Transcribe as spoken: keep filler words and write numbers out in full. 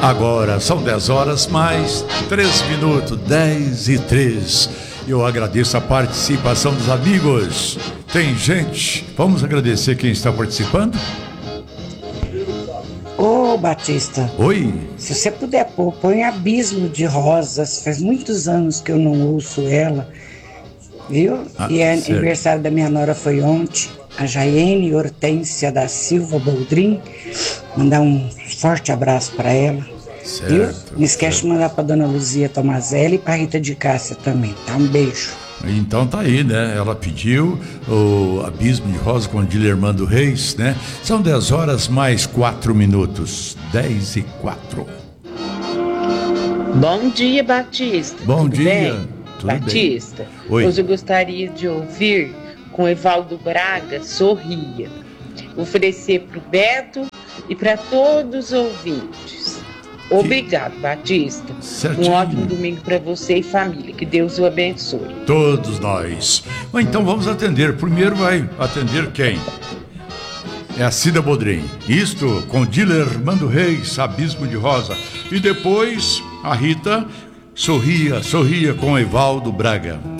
Agora são dez horas mais três minutos, dez e três. Eu agradeço a participação dos amigos. Tem gente, vamos agradecer quem está participando? Ô Batista. Oi. Se você puder pôr, põe Abismo de Rosas. Faz muitos anos que eu não ouço ela, viu? Ah, e é aniversário da minha nora foi ontem, a Jaiene Hortência da Silva Boldrin. Mandar um forte abraço para ela. Certo, viu? Não esquece certo. de mandar para dona Luzia Tomazelli e para Rita de Cássia também, tá? Um beijo. Então tá aí, né? Ela pediu o Abismo de Rosa com Dilermando Reis, né? São dez horas mais quatro minutos. dez e quatro. Bom dia, Batista. Bom Tudo dia. Bem? Tudo Batista, bem. Oi. Hoje eu gostaria de ouvir com Evaldo Braga, Sorria. Oferecer para o Beto e para todos os ouvintes. Obrigado, Batista. Certinho. Um ótimo domingo para você e família. Que Deus o abençoe. Todos nós. Bom, então vamos atender. Primeiro vai atender quem? É a Cida Bodrim. Isto com Dilermando Reis, Abismo de Rosa. E depois a Rita, Sorria, Sorria com Evaldo Braga.